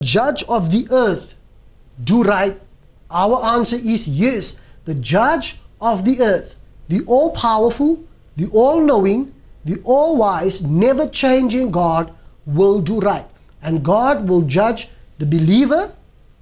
judge of the earth do right? Our answer is yes. The judge of the earth, the all-powerful, the all-knowing, the all-wise, never-changing God will do right. And God will judge the believer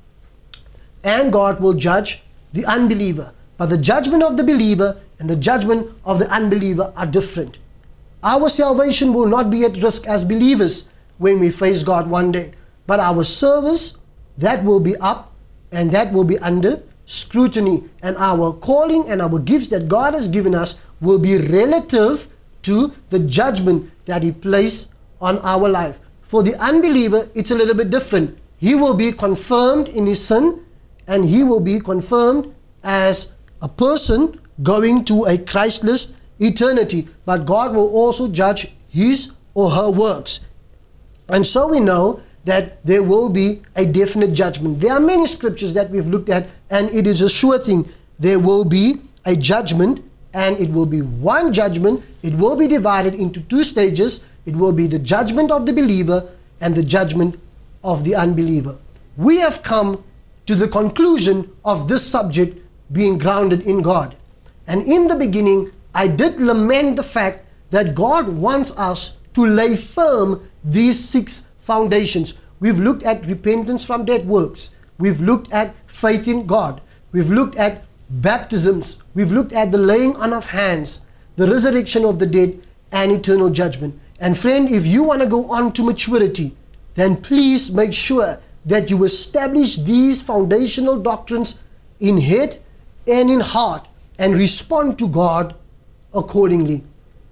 and God will judge the unbeliever. But the judgment of the believer and the judgment of the unbeliever are different. Our salvation will not be at risk as believers when we face God one day. But our service, that will be up and that will be under scrutiny. And our calling and our gifts that God has given us will be relative to the judgment that He placed on our life. For the unbeliever, it's a little bit different. He will be confirmed in his sin and he will be confirmed as a person going to a Christless eternity. But God will also judge his or her works. And so we know that there will be a definite judgment. There are many scriptures that we've looked at, and it is a sure thing. There will be a judgment, and it will be one judgment. It will be divided into two stages. It will be the judgment of the believer and the judgment of the unbeliever. We have come to the conclusion of this subject being grounded in God. And in the beginning, I did lament the fact that God wants us to lay firm these 6 foundations. We've looked at repentance from dead works. We've looked at faith in God. We've looked at baptisms. We've looked at the laying on of hands, the resurrection of the dead, and eternal judgment. And friend, if you want to go on to maturity, then please make sure that you establish these foundational doctrines in head and in heart and respond to God accordingly.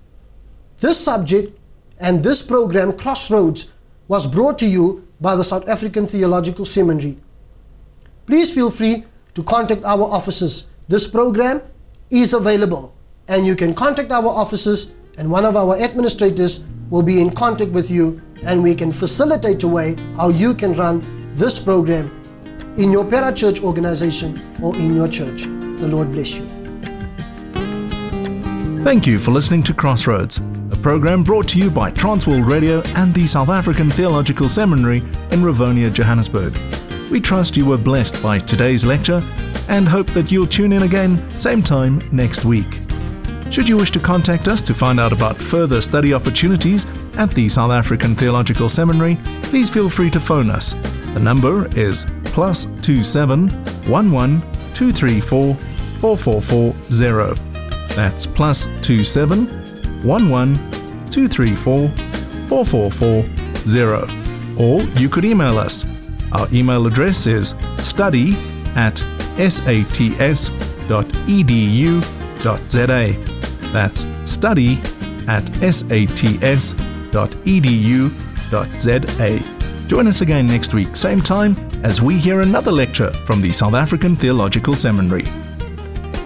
This subject and this program, Crossroads, was brought to you by the South African Theological Seminary. Please feel free to contact our offices. This program is available and you can contact our offices and one of our administrators will be in contact with you and we can facilitate a way how you can run this program in your parachurch organization or in your church. The Lord bless you. Thank you for listening to Crossroads, a program brought to you by Transworld Radio and the South African Theological Seminary in Rivonia, Johannesburg. We trust you were blessed by today's lecture and hope that you'll tune in again same time next week. Should you wish to contact us to find out about further study opportunities at the South African Theological Seminary, please feel free to phone us. The number is +27 11 234 4440. That's +27 11 234 4440. Or you could email us. Our email address is study@sats.edu.za. That's study@sats.edu.za. Join us again next week, same time, as we hear another lecture from the South African Theological Seminary.